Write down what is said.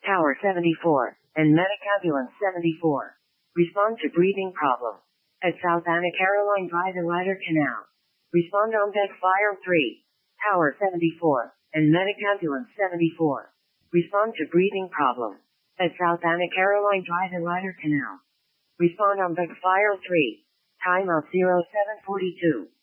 Tower 74, and Medic Ambulance 74. Respond to breathing problem. At South Anna Caroline Drive and Ladder Canal. Respond on deck Fire 3. Tower 74, and Medic Ambulance 74. Respond to breathing problem. At South Anna Caroline Drive and Ladder Canal. Respond on deck Fire 3. Time of 0742.